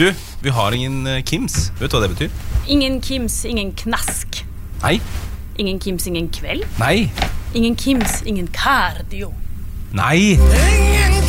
Du, vi har ingen Kims. Vet du hva det betyr? Ingen Kims, ingen knask. Nei. Ingen Kims, ingen kveld. Nei. Ingen Kims, ingen cardio. Nei. Ingen